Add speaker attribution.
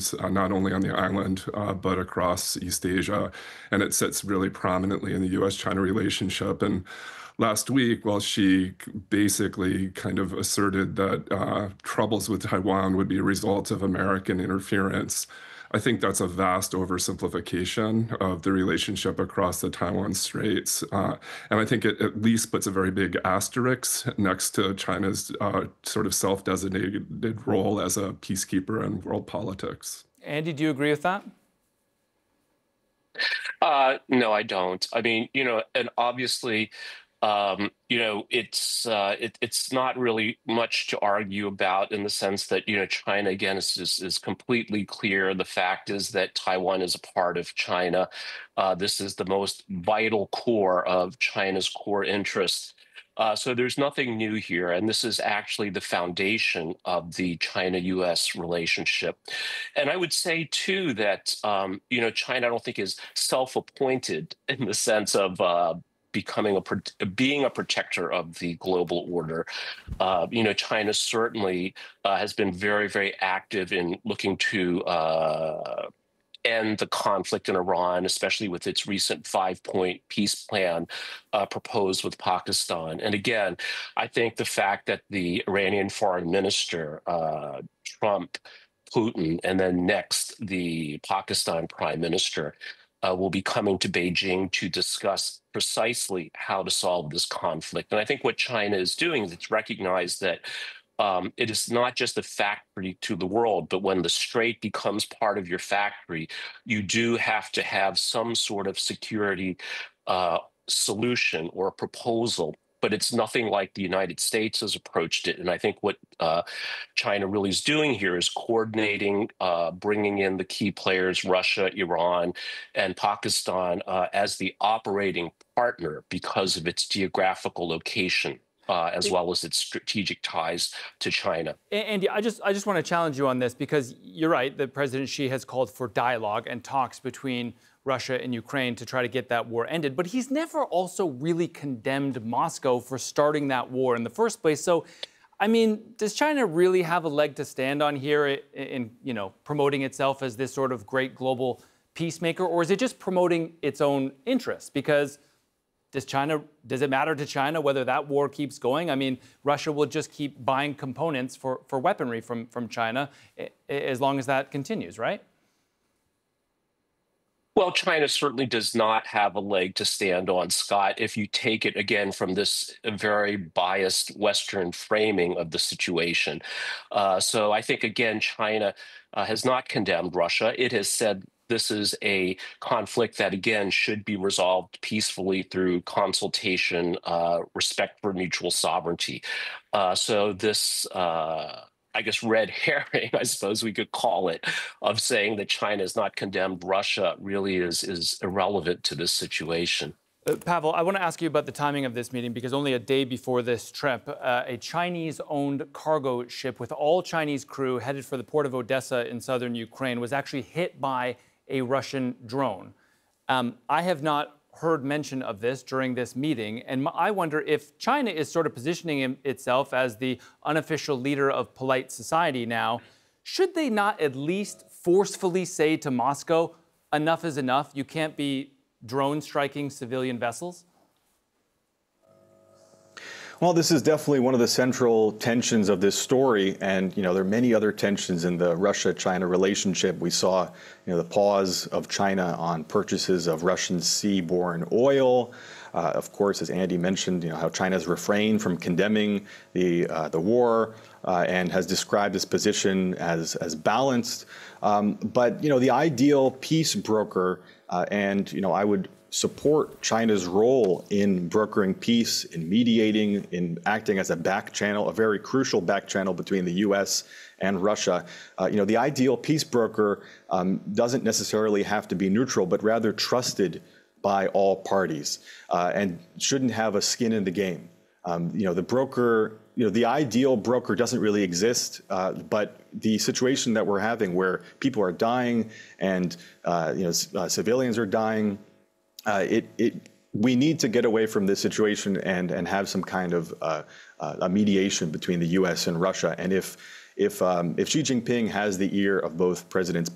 Speaker 1: influence, not only on the island, but across East Asia. And it sits really prominently in the US-China relationship. And last week, while she basically kind of asserted that troubles with Taiwan would be a result of American interference, I think that's a vast oversimplification of the relationship across the Taiwan Straits. And I think it at least puts a very big asterisk next to China's sort of self-designated role as a peacekeeper in world politics.
Speaker 2: Andy, do you agree with that?
Speaker 3: No, I don't. I mean, and obviously, it's not really much to argue about in the sense that China again is completely clear. The fact is that Taiwan is a part of China. This is the most vital core of China's core interests. So there's nothing new here, and this is actually the foundation of the China-U.S. relationship. And I would say too that China, I don't think, is self-appointed in the sense of being a protector of the global order. China certainly has been very, very active in looking to end the conflict in Iran, especially with its recent 5-point peace plan proposed with Pakistan. And again, I think the fact that the Iranian foreign minister, Trump, Putin, and then next the Pakistan prime minister will be coming to Beijing to discuss precisely how to solve this conflict. And I think what China is doing is it's recognized that it is not just a factory to the world, but when the strait becomes part of your factory, you do have to have some sort of security solution or proposal. But it's nothing like the United States has approached it. And I think what China really is doing here is coordinating, bringing in the key players, Russia, Iran, and Pakistan as the operating partner because of its geographical location. As well as its strategic ties to China.
Speaker 2: Andy, I just want to challenge you on this because you're right. The President Xi has called for dialogue and talks between Russia and Ukraine to try to get that war ended. But he's never also really condemned Moscow for starting that war in the first place. So, I mean, does China really have a leg to stand on here in promoting itself as this sort of great global peacemaker, or is it just promoting its own interests? Because does it matter to China whether that war keeps going? I mean, Russia will just keep buying components for weaponry from China as long as that continues, right?
Speaker 3: Well, China certainly does not have a leg to stand on, Scott, if you take it again from this very biased Western framing of the situation. So I think, again, China has not condemned Russia. It has said this is a conflict that, again, should be resolved peacefully through consultation, respect for mutual sovereignty. So this, I guess, red herring, I suppose we could call it, of saying that China has not condemned Russia really is irrelevant to this situation.
Speaker 2: Pavel, I want to ask you about the timing of this meeting because only a day before this trip, a Chinese-owned cargo ship with all Chinese crew headed for the port of Odessa in southern Ukraine was actually hit by a Russian drone. I have not heard mention of this during this meeting, and I wonder if China is sort of positioning itself as the unofficial leader of polite society now. Should they not at least forcefully say to Moscow, enough is enough, you can't be drone striking civilian vessels?
Speaker 4: Well, this is definitely one of the central tensions of this story. And, there are many other tensions in the Russia-China relationship. We saw, the pause of China on purchases of Russian seaborne oil. Of course, as Andy mentioned, how China has refrained from condemning the war and has described its position as balanced. But, the ideal peace broker, and, I would support China's role in brokering peace, in mediating, in acting as a back channel, a very crucial back channel between the U.S. and Russia. The ideal peace broker doesn't necessarily have to be neutral, but rather trusted by all parties and shouldn't have a skin in the game. The broker, the ideal broker doesn't really exist, but the situation that we're having where people are dying and, civilians are dying, we need to get away from this situation and have some kind of a mediation between the U.S. and Russia. And if Xi Jinping has the ear of both Presidents